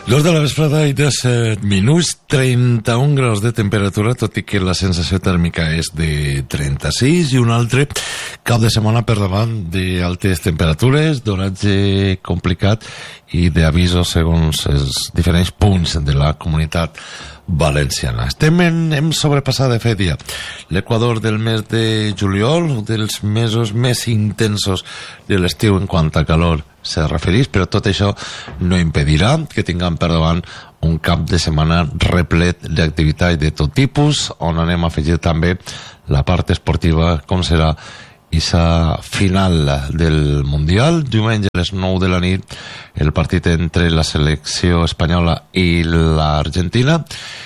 2 de la vesprada i 17 minuts, 31 graus de temperatura, tot i que la sensació tèrmica és de 36, i un altre cap de setmana per davant d'altes temperatures, d'oratge complicat i d'avisos segons els diferents punts de la comunitat valenciana. Hem sobrepassat de fet ja l'equador del mes de juliol, un dels mesos més intensos de l'estiu en quant a calor se referís, però tot això no impedirà que tinguem per davant un cap de setmana replet d'activitat de tot tipus, on anem a afegir també la part esportiva, com serà aquesta final del Mundial. Diumenge a les 9 de la nit el partit entre la selecció espanyola i l'Argentina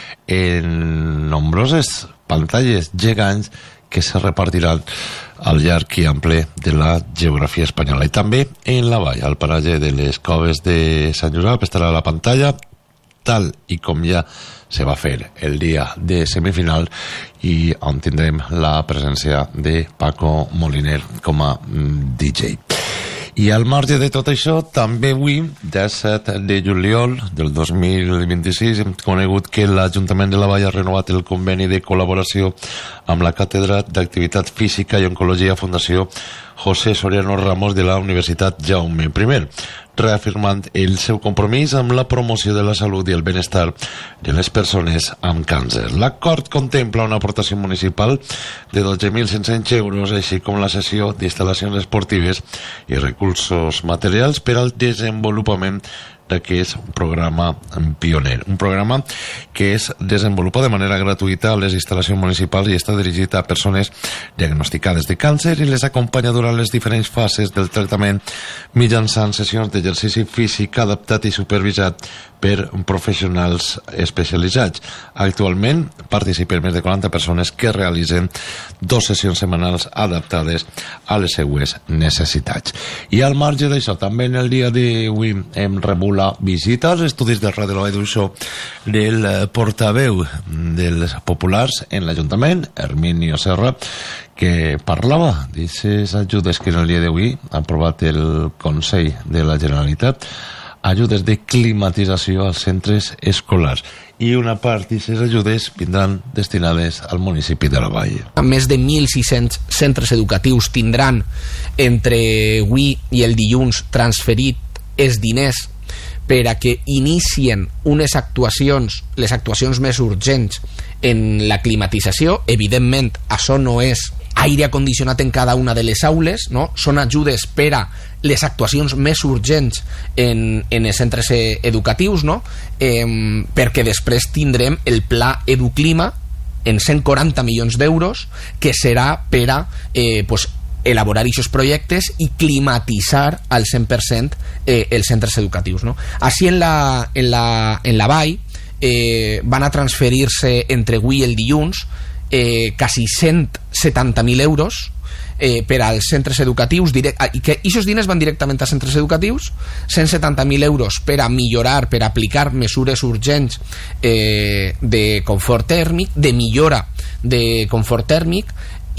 en nombroses pantalles gegants que se repartiran al llarg i ample de la geografia espanyola. I també en la vall, al paratge de les Coves de Sant Josep, estarà la pantalla, tal i com ja se va fer el dia de semifinal, i on tindrem la presència de Paco Moliner com a DJ. I al marge de tot això, també avui, 17 de juliol del 2026, hem conegut que l'Ajuntament de la Vall ha renovat el conveni de col·laboració amb la Càtedra d'Activitat Física i Oncologia Fundació José Soriano Ramos de la Universitat Jaume I, reafirmant el seu compromís amb la promoció de la salut i el benestar de les persones amb càncer. L'acord contempla una aportació municipal de 12.500 euros, així com la cessió d'instal·lacions esportives i recursos materials per al desenvolupament d'aquest programa pioner. Un programa que es desenvolupa de manera gratuïta a les instal·lacions municipals i està dirigit a persones diagnosticades de càncer i les acompanya durant les diferents fases del tractament mitjançant sessions d'exercici físic adaptat i supervisat per professionals especialitzats. Actualment participen més de 40 persones que realitzen 2 sessions setmanals adaptades a les seues necessitats. I al marge d'això, també en el dia d'avui hem rebut la visita als estudis de Ràdio La Vall d'Uixó del portaveu dels populars en l'Ajuntament, Herminio Serra, que parlava d'aquestes ajudes que en el dia d'avui ha aprovat el Consell de la Generalitat, ajudes de climatització als centres escolars, i una part d'aquestes ajudes vindran destinades al municipi de la Vall. Més de 1.600 centres educatius tindran entre avui i el dilluns transferit els diners per a que inicien unes actuacions, les actuacions més urgents en la climatització. Evidentment, això no és aire condicionat en cada una de les aules, no? Són ajudes per a les actuacions més urgents en els centres educatius, no? Perquè després tindrem el pla Educlima en 140 milions d'euros, que serà per a elaborar aquests projectes i climatitzar al 100% els centres educatius, no? Així en la Vall van a transferir-se entre avui i el dilluns quasi 170.000 euros per als centres educatius, i que aquests diners van directament a centres educatius. 170.000 euros per a millorar, per a aplicar mesures urgents de confort tèrmic, de millora de confort tèrmic,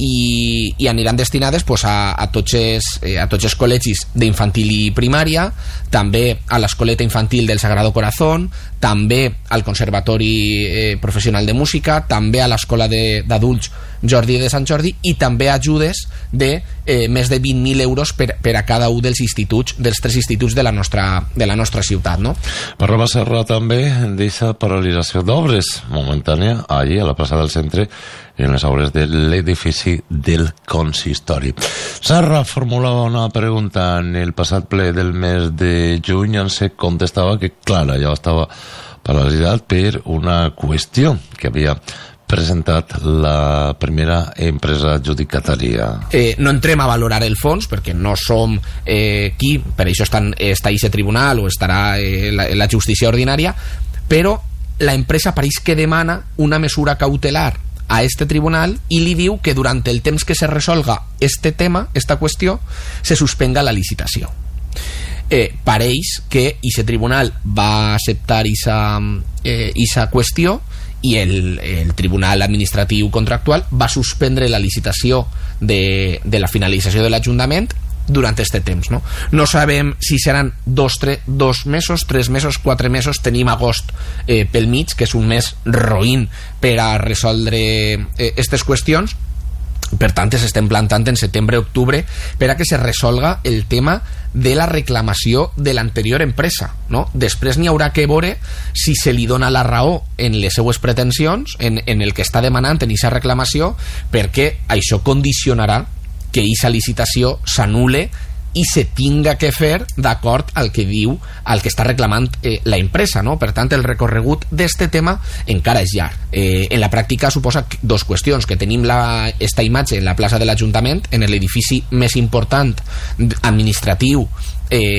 i aniran destinades a tots els col·legis d'infantil i primària, també a l'escoleta infantil del Sagrado Corazón, també al Conservatori Professional de Música, també a l'escola d'adults Jordi de Sant Jordi, i també ajudes de més de 20.000 euros per a cada un dels instituts, dels 3 instituts de la nostra ciutat, no? Parlava Serra també d'aquesta paralització d'obres momentània allí a la plaça del centre, en les obres de l'edifici del consistori. Serra formulava una pregunta en el passat ple del mes de juny, on se contestava que, clar, allò estava paralitzat per una qüestió que havia presentat la primera empresa adjudicatària. No entrem a valorar el fons, perquè no som qui, per això està aquest tribunal o estarà la justícia ordinària, però la empresa pareix que demana una mesura cautelar a este tribunal i li diu que durant el temps que se resolga este tema, esta qüestió, se suspenga la licitació. Pareix que aquest tribunal va acceptar aquesta qüestió, i el Tribunal Administratiu Contractual va suspendre la licitació de la finalització de l'Ajuntament durant este temps, no? No sabem si seran 2 mesos, 3 mesos, 4 mesos. Tenim agost pel mig, que és un mes roïn per a resoldre aquestes qüestions. Per tant, s'estem plantant en setembre-octubre per a que se resolga el tema de la reclamació de l'anterior empresa, no? Després n'hi haurà que veure si se li dona la raó en les seues pretensions, en el que està demanant en aquesta reclamació, perquè això condicionarà que aquesta licitació s'anule i se tinga que fer d'acord al que diu, al que està reclamant la empresa, no? Per tant, el recorregut d'este tema encara és llarg. En la pràctica suposa 2 qüestions, que tenim esta imatge en la plaça de l'Ajuntament, en l'edifici més important administratiu